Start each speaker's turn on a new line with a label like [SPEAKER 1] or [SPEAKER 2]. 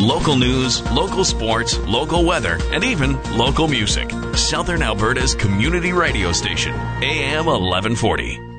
[SPEAKER 1] local news, local sports, local weather, and even local music. Southern Alberta's community radio station, AM 1140.